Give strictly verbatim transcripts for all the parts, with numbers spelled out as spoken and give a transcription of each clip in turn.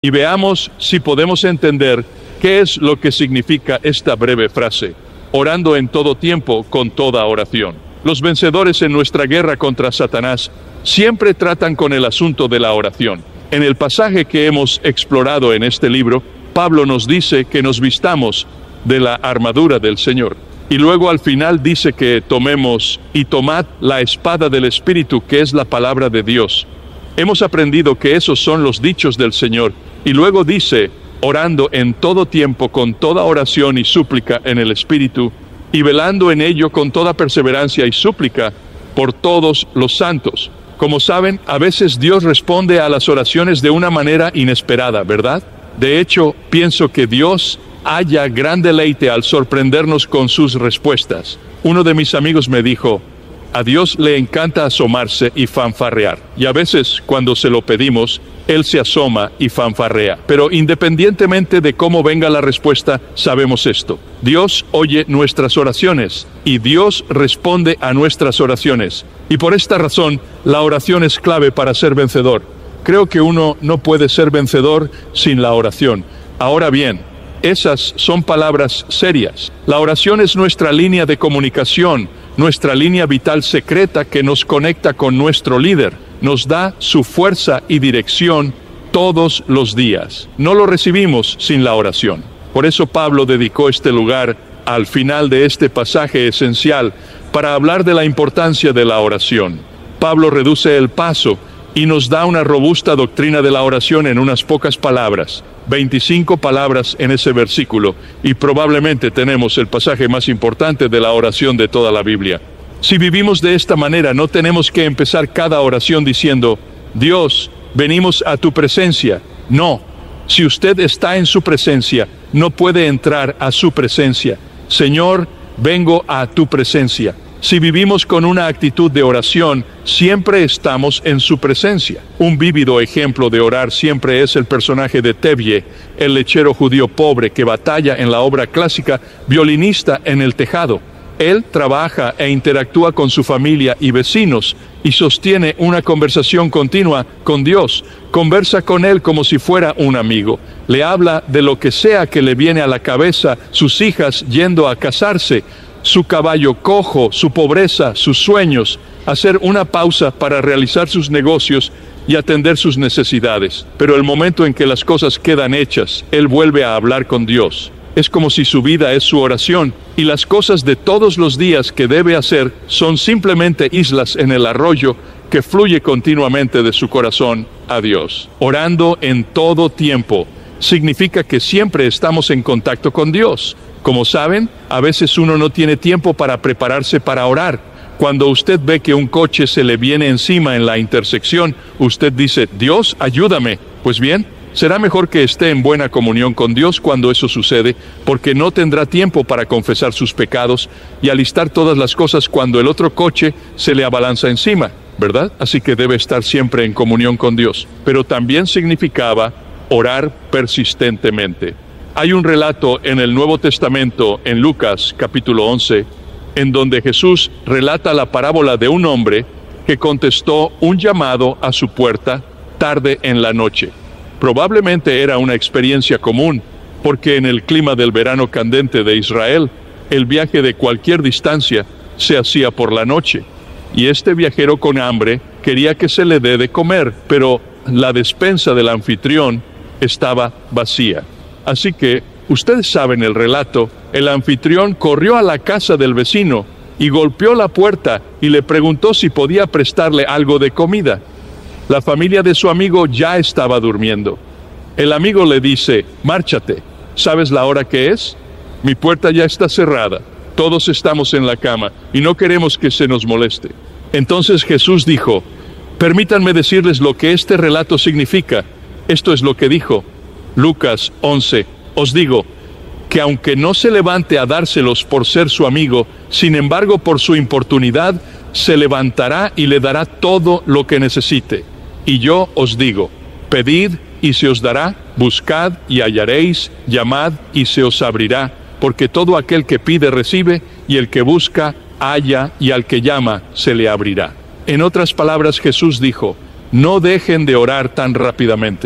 Y veamos si podemos entender qué es lo que significa esta breve frase: orando en todo tiempo con toda oración. Los vencedores en nuestra guerra contra Satanás siempre tratan con el asunto de la oración. En el pasaje que hemos explorado en este libro, Pablo nos dice que nos vistamos de la armadura del Señor. Y luego al final dice que tomemos y tomad la espada del Espíritu, que es la palabra de Dios. Hemos aprendido que esos son los dichos del Señor. Y luego dice, orando en todo tiempo con toda oración y súplica en el Espíritu, y velando en ello con toda perseverancia y súplica por todos los santos. Como saben, a veces Dios responde a las oraciones de una manera inesperada, ¿verdad? De hecho, pienso que Dios halla gran deleite al sorprendernos con sus respuestas. Uno de mis amigos me dijo, a Dios le encanta asomarse y fanfarrear. Y a veces, cuando se lo pedimos, Él se asoma y fanfarrea. Pero independientemente de cómo venga la respuesta, sabemos esto: Dios oye nuestras oraciones y Dios responde a nuestras oraciones. Y por esta razón, la oración es clave para ser vencedor. Creo que uno no puede ser vencedor sin la oración. Ahora bien, esas son palabras serias. La oración es nuestra línea de comunicación, nuestra línea vital secreta que nos conecta con nuestro líder, nos da su fuerza y dirección todos los días. No lo recibimos sin la oración. Por eso Pablo dedicó este lugar al final de este pasaje esencial para hablar de la importancia de la oración. Pablo reduce el paso y nos da una robusta doctrina de la oración en unas pocas palabras, veinticinco palabras en ese versículo, y probablemente tenemos el pasaje más importante de la oración de toda la Biblia. Si vivimos de esta manera, no tenemos que empezar cada oración diciendo, Dios, venimos a tu presencia. No, si usted está en su presencia, no puede entrar a su presencia. Señor, vengo a tu presencia. Si vivimos con una actitud de oración, siempre estamos en su presencia. Un vívido ejemplo de orar siempre es el personaje de Tevye, el lechero judío pobre que batalla en la obra clásica Violinista en el tejado. Él trabaja e interactúa con su familia y vecinos y sostiene una conversación continua con Dios. Conversa con Él como si fuera un amigo. Le habla de lo que sea que le viene a la cabeza, sus hijas yendo a casarse, su caballo cojo, su pobreza, sus sueños, hacer una pausa para realizar sus negocios y atender sus necesidades. Pero el momento en que las cosas quedan hechas, él vuelve a hablar con Dios. Es como si su vida es su oración, y las cosas de todos los días que debe hacer son simplemente islas en el arroyo que fluye continuamente de su corazón a Dios. Orando en todo tiempo significa que siempre estamos en contacto con Dios. Como saben, a veces uno no tiene tiempo para prepararse para orar. Cuando usted ve que un coche se le viene encima en la intersección, usted dice, Dios, ayúdame. Pues bien, será mejor que esté en buena comunión con Dios cuando eso sucede, porque no tendrá tiempo para confesar sus pecados y alistar todas las cosas cuando el otro coche se le abalanza encima, ¿verdad? Así que debe estar siempre en comunión con Dios. Pero también significaba orar persistentemente. Hay un relato en el Nuevo Testamento, en Lucas capítulo once, en donde Jesús relata la parábola de un hombre que contestó un llamado a su puerta tarde en la noche. Probablemente era una experiencia común, porque en el clima del verano candente de Israel, el viaje de cualquier distancia se hacía por la noche. Y este viajero con hambre quería que se le dé de comer, pero la despensa del anfitrión estaba vacía. Así que, ustedes saben el relato, el anfitrión corrió a la casa del vecino y golpeó la puerta y le preguntó si podía prestarle algo de comida. La familia de su amigo ya estaba durmiendo. El amigo le dice, márchate, ¿sabes la hora que es? Mi puerta ya está cerrada, todos estamos en la cama y no queremos que se nos moleste. Entonces Jesús dijo, permítanme decirles lo que este relato significa. Esto es lo que dijo. Lucas once, os digo, que aunque no se levante a dárselos por ser su amigo, sin embargo por su importunidad, se levantará y le dará todo lo que necesite. Y yo os digo, pedid y se os dará, buscad y hallaréis, llamad y se os abrirá, porque todo aquel que pide recibe, y el que busca, halla, y al que llama, se le abrirá. En otras palabras, Jesús dijo, no dejen de orar tan rápidamente.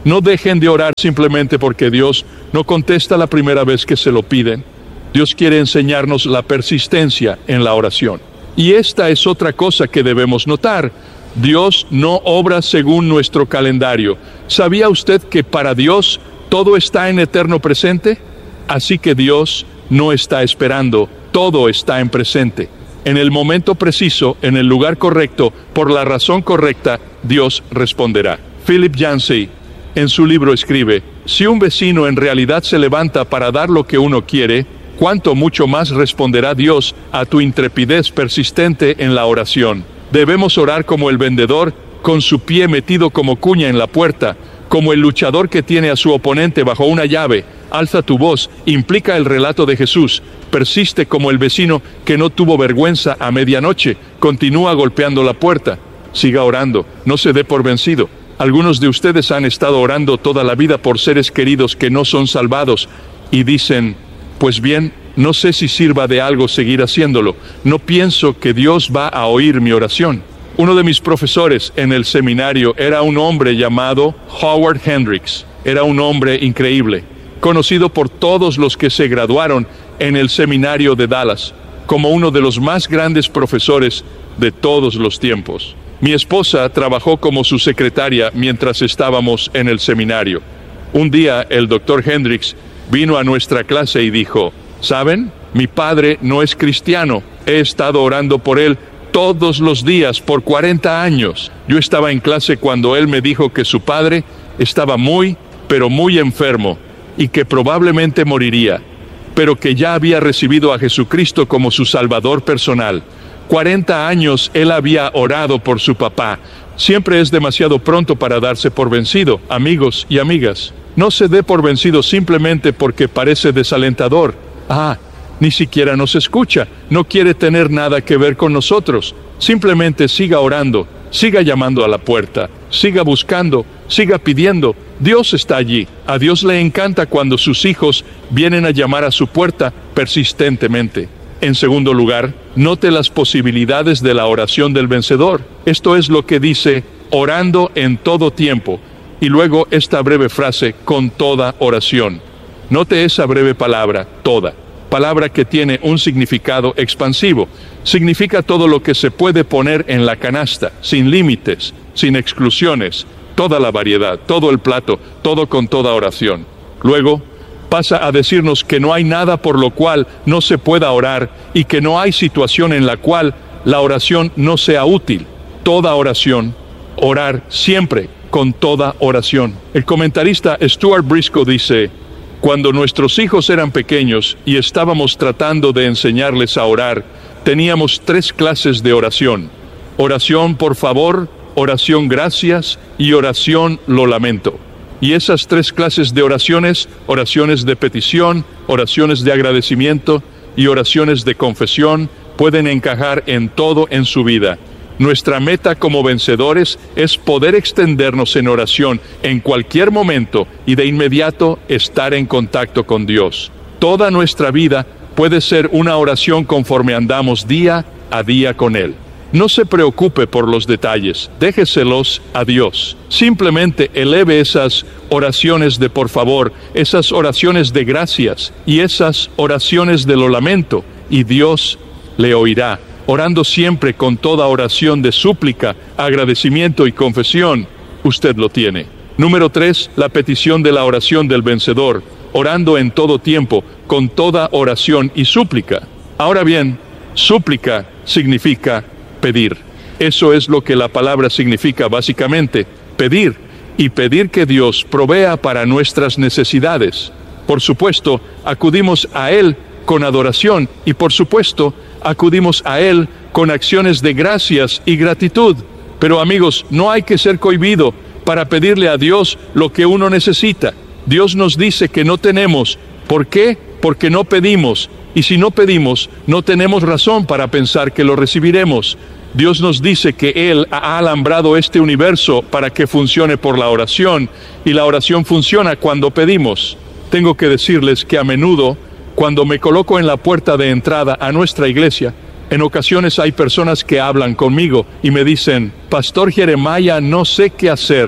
No dejen de orar simplemente porque Dios no contesta la primera vez que se lo piden. Dios quiere enseñarnos la persistencia en la oración. Y esta es otra cosa que debemos notar. Dios no obra según nuestro calendario. ¿Sabía usted que para Dios todo está en eterno presente? Así que Dios no está esperando, todo está en presente. En el momento preciso, en el lugar correcto, por la razón correcta, Dios responderá. Philip Yancey, en su libro escribe, si un vecino en realidad se levanta para dar lo que uno quiere, cuánto mucho más responderá Dios a tu intrepidez persistente en la oración. Debemos orar como el vendedor, con su pie metido como cuña en la puerta, como el luchador que tiene a su oponente bajo una llave. Alza tu voz, implica el relato de Jesús. Persiste como el vecino que no tuvo vergüenza a medianoche. Continúa golpeando la puerta. Siga orando, no se dé por vencido. Algunos de ustedes han estado orando toda la vida por seres queridos que no son salvados y dicen, pues bien, no sé si sirva de algo seguir haciéndolo. No pienso que Dios va a oír mi oración. Uno de mis profesores en el seminario era un hombre llamado Howard Hendricks. Era un hombre increíble, conocido por todos los que se graduaron en el seminario de Dallas, como uno de los más grandes profesores de todos los tiempos. Mi esposa trabajó como su secretaria mientras estábamos en el seminario. Un día el doctor Hendricks vino a nuestra clase y dijo, ¿saben? Mi padre no es cristiano. He estado orando por él todos los días por cuarenta años. Yo estaba en clase cuando él me dijo que su padre estaba muy, pero muy enfermo y que probablemente moriría, pero que ya había recibido a Jesucristo como su Salvador personal. cuarenta años él había orado por su papá. Siempre es demasiado pronto para darse por vencido, amigos y amigas. No se dé por vencido simplemente porque parece desalentador. Ah, ni siquiera nos escucha, no quiere tener nada que ver con nosotros. Simplemente siga orando, siga llamando a la puerta, siga buscando, siga pidiendo. Dios está allí. A Dios le encanta cuando sus hijos vienen a llamar a su puerta persistentemente. En segundo lugar, note las posibilidades de la oración del vencedor. Esto es lo que dice, orando en todo tiempo. Y luego esta breve frase, con toda oración. Note esa breve palabra, toda. Palabra que tiene un significado expansivo. Significa todo lo que se puede poner en la canasta, sin límites, sin exclusiones, toda la variedad, todo el plato, todo con toda oración. Luego, pasa a decirnos que no hay nada por lo cual no se pueda orar y que no hay situación en la cual la oración no sea útil. Toda oración, orar siempre con toda oración. El comentarista Stuart Briscoe dice, cuando nuestros hijos eran pequeños y estábamos tratando de enseñarles a orar, teníamos tres clases de oración. Oración por favor, oración gracias y oración lo lamento. Y esas tres clases de oraciones, oraciones de petición, oraciones de agradecimiento y oraciones de confesión, pueden encajar en todo en su vida. Nuestra meta como vencedores es poder extendernos en oración en cualquier momento y de inmediato estar en contacto con Dios. Toda nuestra vida puede ser una oración conforme andamos día a día con Él. No se preocupe por los detalles, déjeselos a Dios. Simplemente eleve esas oraciones de por favor, esas oraciones de gracias y esas oraciones de lo lamento, y Dios le oirá. Orando siempre con toda oración de súplica, agradecimiento y confesión, usted lo tiene. Número tres, la petición de la oración del vencedor, orando en todo tiempo, con toda oración y súplica. Ahora bien, súplica significa pedir. Eso es lo que la palabra significa básicamente, pedir, y pedir que Dios provea para nuestras necesidades. Por supuesto, acudimos a Él con adoración y por supuesto, acudimos a Él con acciones de gracias y gratitud. Pero amigos, no hay que ser cohibido para pedirle a Dios lo que uno necesita. Dios nos dice que no tenemos. ¿Por qué? Porque no pedimos. Y si no pedimos, no tenemos razón para pensar que lo recibiremos. Dios nos dice que Él ha alambrado este universo para que funcione por la oración, y la oración funciona cuando pedimos. Tengo que decirles que a menudo, cuando me coloco en la puerta de entrada a nuestra iglesia, en ocasiones hay personas que hablan conmigo y me dicen, Pastor Jeremiah, no sé qué hacer.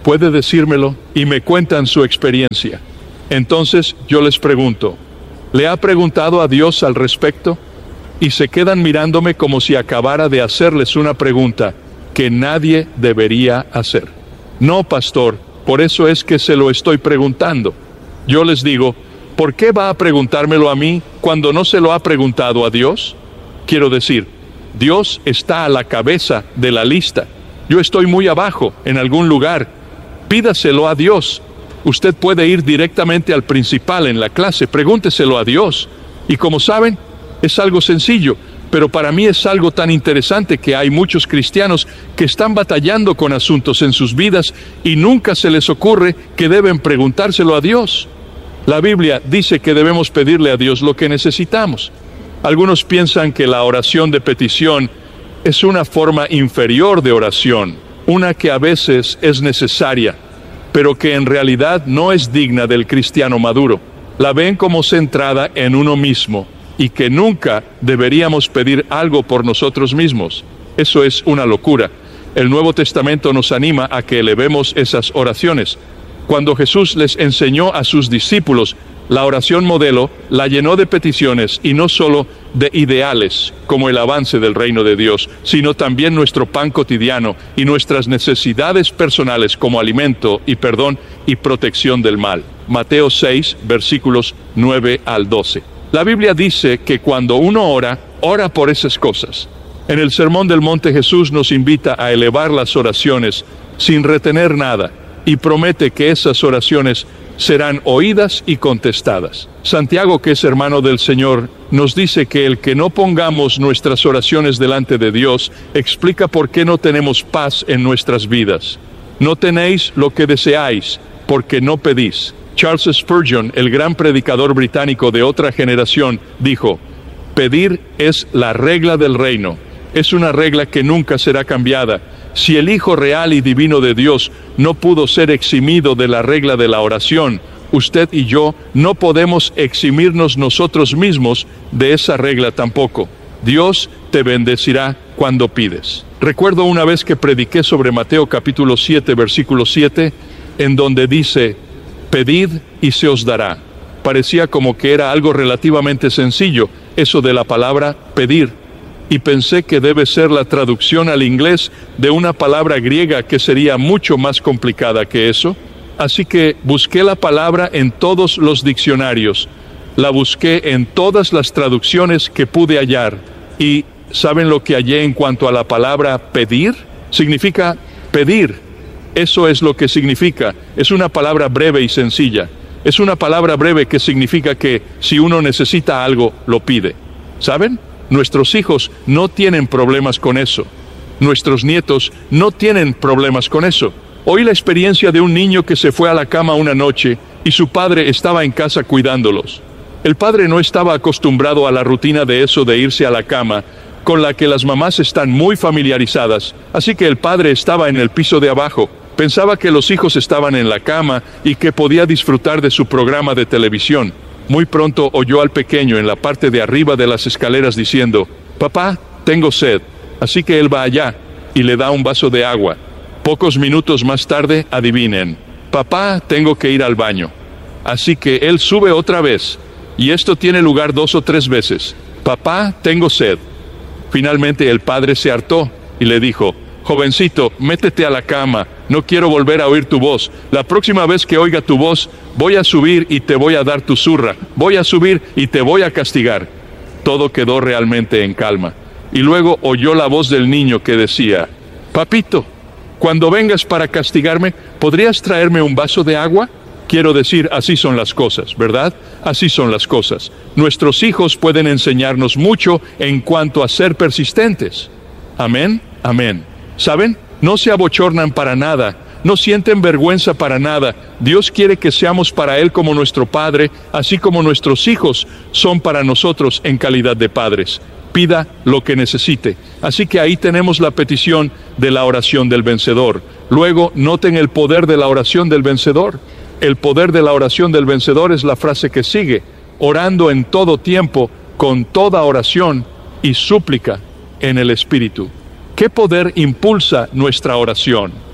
¿Puede decírmelo? Y me cuentan su experiencia. Entonces yo les pregunto, ¿le ha preguntado a Dios al respecto? Y se quedan mirándome como si acabara de hacerles una pregunta que nadie debería hacer. No, pastor, por eso es que se lo estoy preguntando. Yo les digo, ¿por qué va a preguntármelo a mí cuando no se lo ha preguntado a Dios? Quiero decir, Dios está a la cabeza de la lista. Yo estoy muy abajo, en algún lugar. Pídaselo a Dios. Usted puede ir directamente al principal en la clase, pregúnteselo a Dios. Y como saben, es algo sencillo, pero para mí es algo tan interesante que hay muchos cristianos que están batallando con asuntos en sus vidas y nunca se les ocurre que deben preguntárselo a Dios. La Biblia dice que debemos pedirle a Dios lo que necesitamos. Algunos piensan que la oración de petición es una forma inferior de oración, una que a veces es necesaria, pero que en realidad no es digna del cristiano maduro. La ven como centrada en uno mismo y que nunca deberíamos pedir algo por nosotros mismos. Eso es una locura. El Nuevo Testamento nos anima a que elevemos esas oraciones. Cuando Jesús les enseñó a sus discípulos la oración modelo, la llenó de peticiones y no solo de ideales, como el avance del reino de Dios, sino también nuestro pan cotidiano y nuestras necesidades personales como alimento y perdón y protección del mal. Mateo seis, versículos nueve al doce. La Biblia dice que cuando uno ora, ora por esas cosas. En el Sermón del Monte Jesús nos invita a elevar las oraciones sin retener nada y promete que esas oraciones serán oídas y contestadas. Santiago, que es hermano del Señor, nos dice que el que no pongamos nuestras oraciones delante de Dios explica por qué no tenemos paz en nuestras vidas. No tenéis lo que deseáis, porque no pedís. Charles Spurgeon, el gran predicador británico de otra generación, dijo, pedir es la regla del reino. Es una regla que nunca será cambiada. Si el Hijo real y divino de Dios no pudo ser eximido de la regla de la oración, usted y yo no podemos eximirnos nosotros mismos de esa regla tampoco. Dios te bendecirá cuando pides. Recuerdo una vez que prediqué sobre Mateo capítulo siete, versículo siete, en donde dice, pedid y se os dará. Parecía como que era algo relativamente sencillo, eso de la palabra pedir. Y pensé que debe ser la traducción al inglés de una palabra griega que sería mucho más complicada que eso. Así que busqué la palabra en todos los diccionarios, la busqué en todas las traducciones que pude hallar. Y ¿saben lo que hallé en cuanto a la palabra pedir? Significa pedir. Eso es lo que significa. Es una palabra breve y sencilla. Es una palabra breve que significa que si uno necesita algo, lo pide. ¿Saben? Nuestros hijos no tienen problemas con eso. Nuestros nietos no tienen problemas con eso. Oí la experiencia de un niño que se fue a la cama una noche y su padre estaba en casa cuidándolos. El padre no estaba acostumbrado a la rutina de eso de irse a la cama, con la que las mamás están muy familiarizadas, así que el padre estaba en el piso de abajo. Pensaba que los hijos estaban en la cama y que podía disfrutar de su programa de televisión. Muy pronto oyó al pequeño en la parte de arriba de las escaleras diciendo, «Papá, tengo sed». Así que él va allá y le da un vaso de agua. Pocos minutos más tarde, adivinen, «Papá, tengo que ir al baño». Así que él sube otra vez, y esto tiene lugar dos o tres veces. «Papá, tengo sed». Finalmente el padre se hartó y le dijo, «Jovencito, métete a la cama, no quiero volver a oír tu voz. La próxima vez que oiga tu voz, voy a subir y te voy a dar tu zurra. Voy a subir y te voy a castigar». Todo quedó realmente en calma. Y luego oyó la voz del niño que decía, «Papito, cuando vengas para castigarme, ¿podrías traerme un vaso de agua?». Quiero decir, así son las cosas, ¿verdad? Así son las cosas. Nuestros hijos pueden enseñarnos mucho en cuanto a ser persistentes. Amén, amén. ¿Saben? No se abochornan para nada, no sienten vergüenza para nada. Dios quiere que seamos para Él como nuestro Padre, así como nuestros hijos son para nosotros en calidad de padres. Pida lo que necesite. Así que ahí tenemos la petición de la oración del vencedor. Luego, noten el poder de la oración del vencedor. El poder de la oración del vencedor es la frase que sigue, orando en todo tiempo, con toda oración y súplica en el Espíritu. ¿Qué poder impulsa nuestra oración?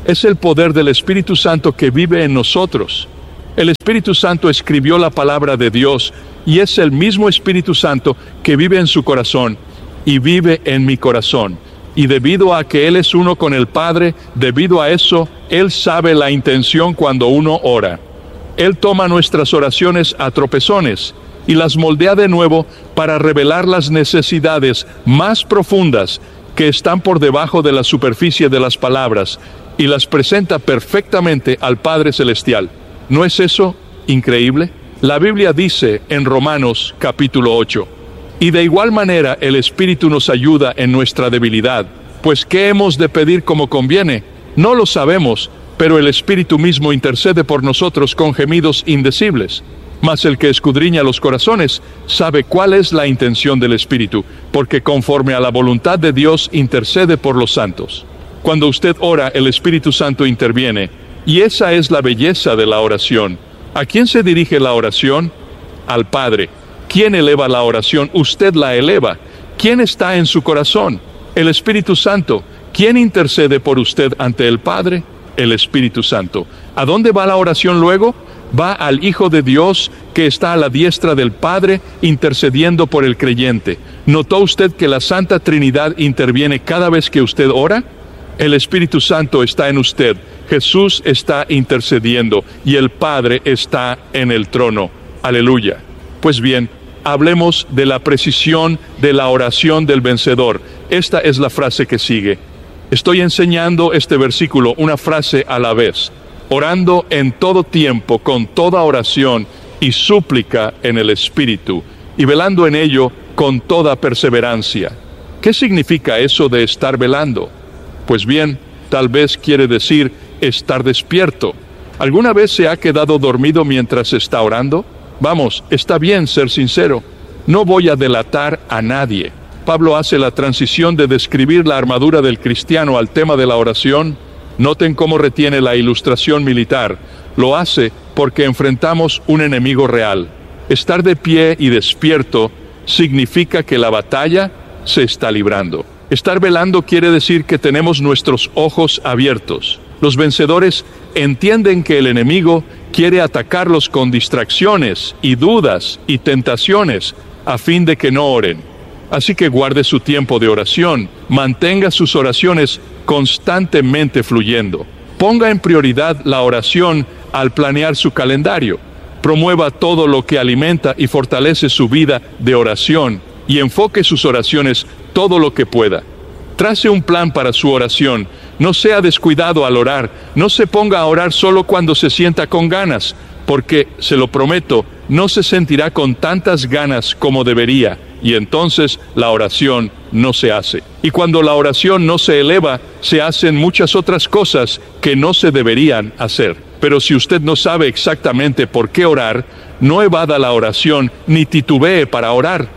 Es el poder del Espíritu Santo que vive en nosotros. El Espíritu Santo escribió la palabra de Dios y es el mismo Espíritu Santo que vive en su corazón y vive en mi corazón. Y debido a que Él es uno con el Padre, debido a eso, Él sabe la intención cuando uno ora. Él toma nuestras oraciones a tropezones y las moldea de nuevo para revelar las necesidades más profundas que están por debajo de la superficie de las palabras y las presenta perfectamente al Padre Celestial. ¿No es eso increíble? La Biblia dice en Romanos capítulo ocho, y de igual manera el Espíritu nos ayuda en nuestra debilidad, pues ¿qué hemos de pedir como conviene? No lo sabemos, pero el Espíritu mismo intercede por nosotros con gemidos indecibles. Mas el que escudriña los corazones sabe cuál es la intención del Espíritu, porque conforme a la voluntad de Dios intercede por los santos. Cuando usted ora, el Espíritu Santo interviene, y esa es la belleza de la oración. ¿A quién se dirige la oración? Al Padre. ¿Quién eleva la oración? Usted la eleva. ¿Quién está en su corazón? El Espíritu Santo. ¿Quién intercede por usted ante el Padre? El Espíritu Santo. ¿A dónde va la oración luego? Va al Hijo de Dios que está a la diestra del Padre intercediendo por el creyente. ¿Notó usted que la Santa Trinidad interviene cada vez que usted ora? El Espíritu Santo está en usted, Jesús está intercediendo y el Padre está en el trono. Aleluya. Pues bien, hablemos de la precisión de la oración del vencedor. Esta es la frase que sigue. Estoy enseñando este versículo una frase a la vez. Orando en todo tiempo, con toda oración y súplica en el Espíritu, y velando en ello con toda perseverancia. ¿Qué significa eso de estar velando? Pues bien, tal vez quiere decir estar despierto. ¿Alguna vez se ha quedado dormido mientras está orando? Vamos, está bien ser sincero. No voy a delatar a nadie. Pablo hace la transición de describir la armadura del cristiano al tema de la oración. Noten cómo retiene la ilustración militar. Lo hace porque enfrentamos un enemigo real. Estar de pie y despierto significa que la batalla se está librando. Estar velando quiere decir que tenemos nuestros ojos abiertos. Los vencedores entienden que el enemigo quiere atacarlos con distracciones y dudas y tentaciones a fin de que no oren. Así que guarde su tiempo de oración, mantenga sus oraciones constantemente fluyendo. Ponga en prioridad la oración al planear su calendario. Promueva todo lo que alimenta y fortalece su vida de oración y enfoque sus oraciones todo lo que pueda. Trace un plan para su oración. No sea descuidado al orar. No se ponga a orar solo cuando se sienta con ganas, porque, se lo prometo, no se sentirá con tantas ganas como debería, y entonces la oración no se hace. Y cuando la oración no se eleva, se hacen muchas otras cosas que no se deberían hacer. Pero si usted no sabe exactamente por qué orar, no evada la oración ni titubee para orar.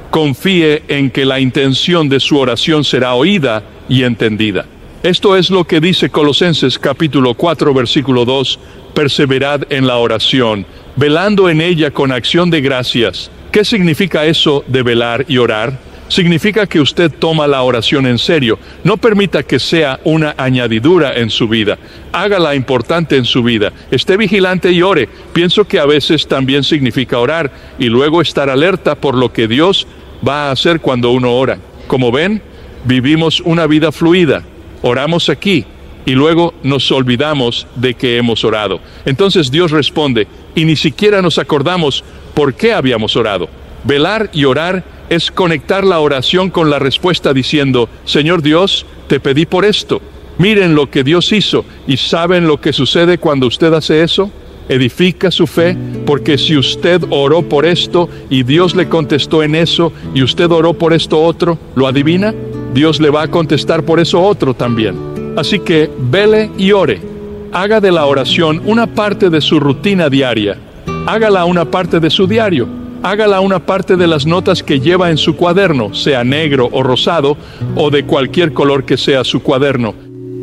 Confíe en que la intención de su oración será oída y entendida. Esto es lo que dice Colosenses capítulo cuatro, versículo dos, perseverad en la oración, velando en ella con acción de gracias. ¿Qué significa eso de velar y orar? Significa que usted toma la oración en serio. No permita que sea una añadidura en su vida. Hágala importante en su vida. Esté vigilante y ore. Pienso que a veces también significa orar y luego estar alerta por lo que Dios va a hacer cuando uno ora. Como ven, vivimos una vida fluida. Oramos aquí y luego nos olvidamos de que hemos orado. Entonces Dios responde y ni siquiera nos acordamos por qué habíamos orado. Velar y orar es conectar la oración con la respuesta diciendo, Señor Dios, te pedí por esto. Miren lo que Dios hizo. ¿Y saben lo que sucede cuando usted hace eso? Edifica su fe, porque si usted oró por esto y Dios le contestó en eso y usted oró por esto otro, ¿lo adivina? Dios le va a contestar por eso otro también. Así que vele y ore. Haga de la oración una parte de su rutina diaria. Hágala una parte de su diario. Hágala una parte de las notas que lleva en su cuaderno, sea negro o rosado, o de cualquier color que sea su cuaderno.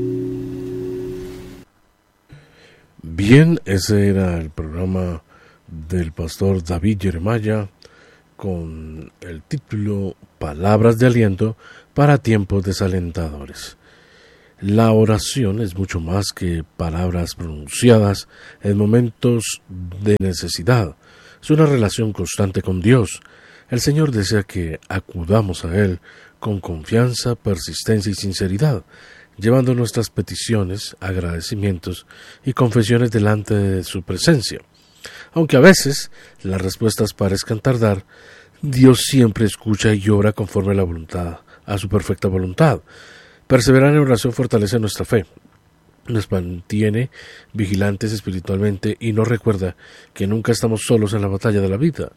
Bien, ese era el programa del pastor David Jeremiah con el título Palabras de aliento para tiempos desalentadores. La oración es mucho más que palabras pronunciadas en momentos de necesidad. Es una relación constante con Dios. El Señor desea que acudamos a Él con confianza, persistencia y sinceridad, llevando nuestras peticiones, agradecimientos y confesiones delante de su presencia. Aunque a veces las respuestas parezcan tardar, Dios siempre escucha y obra conforme a la voluntad, a su perfecta voluntad. Perseverar en oración fortalece nuestra fe, nos mantiene vigilantes espiritualmente y nos recuerda que nunca estamos solos en la batalla de la vida.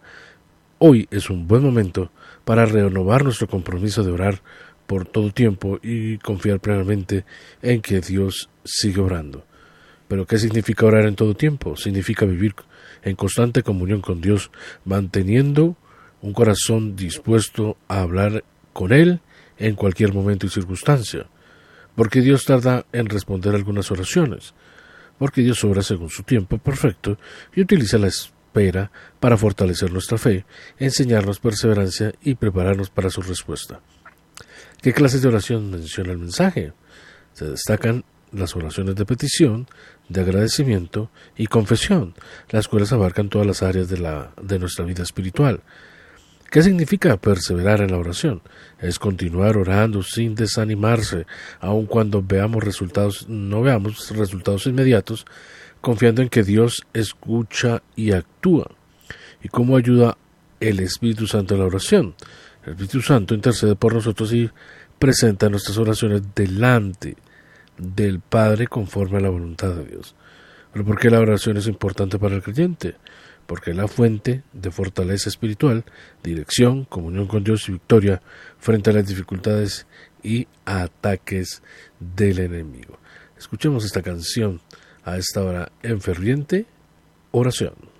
Hoy es un buen momento para renovar nuestro compromiso de orar por todo tiempo y confiar plenamente en que Dios sigue obrando. ¿Pero qué significa orar en todo tiempo? Significa vivir en constante comunión con Dios, manteniendo un corazón dispuesto a hablar con Él en cualquier momento y circunstancia. Porque Dios tarda en responder algunas oraciones. Porque Dios obra según su tiempo perfecto y utiliza la espera para fortalecer nuestra fe, enseñarnos perseverancia y prepararnos para su respuesta. ¿Qué clases de oración menciona el mensaje? Se destacan las oraciones de petición, de agradecimiento y confesión, las cuales abarcan todas las áreas de, la, de nuestra vida espiritual. ¿Qué significa perseverar en la oración? Es continuar orando sin desanimarse, aun cuando veamos resultados, no veamos resultados inmediatos, confiando en que Dios escucha y actúa. ¿Y cómo ayuda el Espíritu Santo en la oración? El Espíritu Santo intercede por nosotros y presenta nuestras oraciones delante del Padre conforme a la voluntad de Dios. ¿Pero por qué la oración es importante para el creyente? Porque es la fuente de fortaleza espiritual, dirección, comunión con Dios y victoria frente a las dificultades y ataques del enemigo. Escuchemos esta canción a esta hora en ferviente oración.